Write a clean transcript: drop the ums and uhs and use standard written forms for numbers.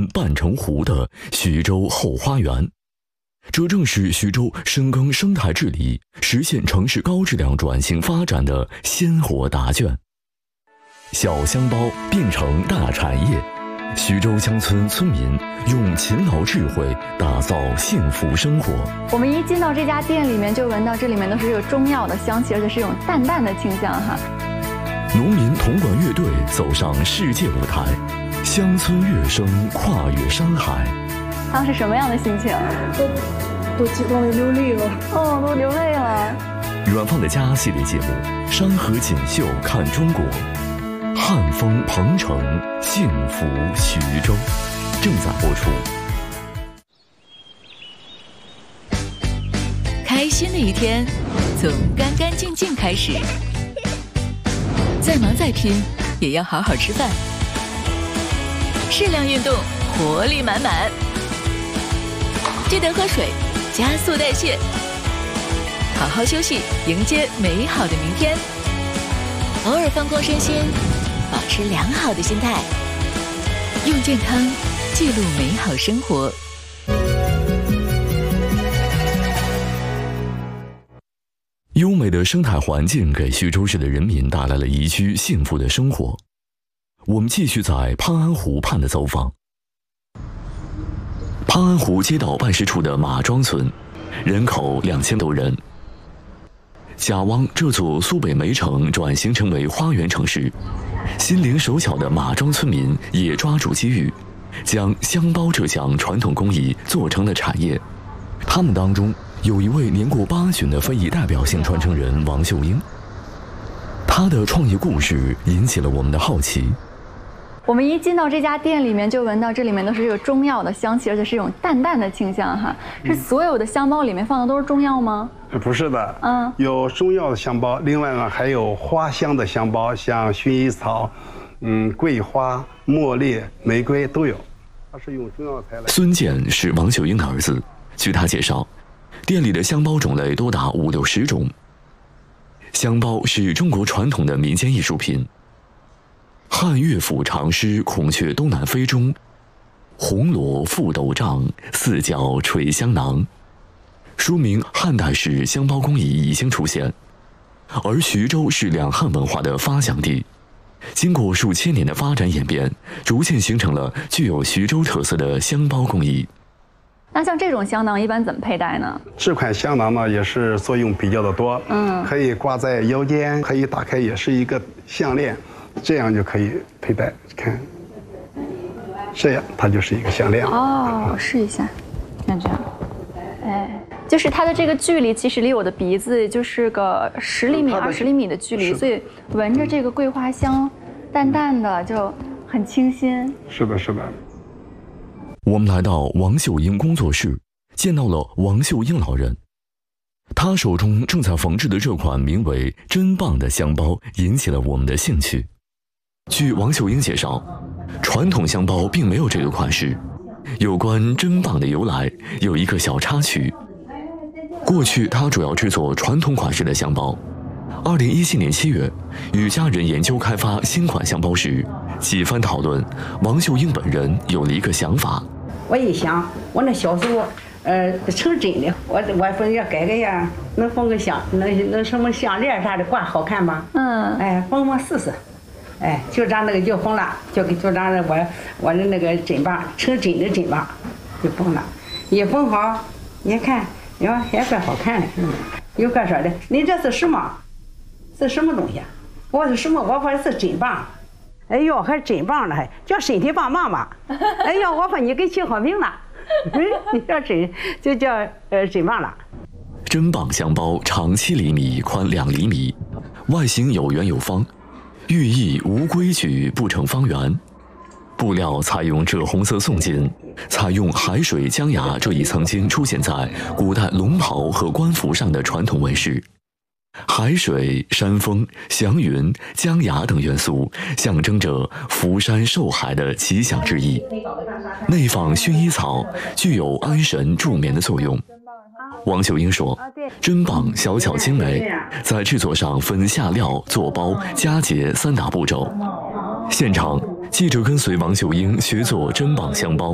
村半城湖的徐州后花园。这正是徐州深耕生态治理、实现城市高质量转型发展的鲜活答卷。小香包变成大产业，徐州乡村村民用勤劳智慧打造幸福生活。 我们一进到这家店里面，就闻到这里面都是有中药的香气，而且是一种淡淡的清香哈。 农民铜管乐队走上世界舞台，乡村乐声跨越山海。 当时什么样的心情？ 都激动的流泪了。 哦，都流泪了。 远方的家系列节目《山河锦绣看中国》，汉风鹏城，幸福徐州，正在播出。 开心的一天，从干干净净开始。再忙再拼，也要好好吃饭。适量运动，活力满满。记得喝水，加速代谢。好好休息，迎接美好的明天。偶尔放空身心，保持良好的心态，用健康记录美好生活。 优美的生态环境给徐州市的人民带来了宜居幸福的生活。我们继续在潘安湖畔的走访。潘安湖街道办事处的马庄村，人口2000多人。贾汪这座苏北煤城转型成为花园城市，心灵手巧的马庄村民也抓住机遇，将香包这项传统工艺做成了产业。他们当中有一位年过80的非遗代表性传承人王秀英，他的创业故事引起了我们的好奇。 我们一进到这家店里面，就闻到这里面都是有中药的香气，而且是一种淡淡的清香哈。是所有的香包里面放的都是中药吗？ 不是的，有中药的香包，另外呢还有花香的香包，像薰衣草、桂花、茉莉、玫瑰都有。它是用中药材来。孙健是王秀英的儿子，据他介绍，店里的香包种类多达50-60种。香包是中国传统的民间艺术品。汉乐府长诗《孔雀东南飞》中，红罗覆斗帐，四角垂香囊，说明汉代时香包工艺已经出现。而徐州是两汉文化的发祥地，经过数千年的发展演变，逐渐形成了具有徐州特色的香包工艺。 那像这种香囊一般怎么佩戴呢？ 这款香囊呢也是作用比较的多，可以挂在腰间，可以打开，也是一个项链。这样就可以佩戴，看，这样它就是一个项链。 哦，试一下，像这样，哎，就是它的这个距离其实离我的鼻子就是个10厘米、20厘米的距离，所以闻着这个桂花香，淡淡的就很清新。 是的，是的。 我们来到王秀英工作室，见到了王秀英老人。他手中正在缝制的这款名为“真棒”的香包引起了我们的兴趣。据王秀英介绍，传统香包并没有这个款式。有关真棒的由来，有一个小插曲。过去他主要制作传统款式的香包。2017年7月，与家人研究开发新款香包时，几番讨论，王秀英本人有了一个想法。 我一想，我那小时候，成真的，我说要改改呀，能缝个能什么项链啥的挂好看吗？缝试试。就让那个就缝了，就让我的那个针棒成真的针棒就缝了，一缝好，你看，哟，也怪好看的。有个说的，你这是什么？是什么东西？我说什么？我说是针棒。哎呦，还针棒了，还叫身体棒棒吧？哎呦，我说你给起好名了，你叫针就叫针棒了。 真棒香包长7厘米，宽2厘米，外形有圆有方。寓意无规矩不成方圆，布料采用赭红色宋金，采用海水江崖这一曾经出现在古代龙袍和官服上的传统纹饰。海水、山峰、祥云、江崖等元素象征着福山寿海的吉祥之意。内放薰衣草，具有安神助眠的作用。王秀英说，真棒小巧精美，在制作上分下料、做包、夹结3大步骤。现场，记者跟随王秀英学做真棒香包。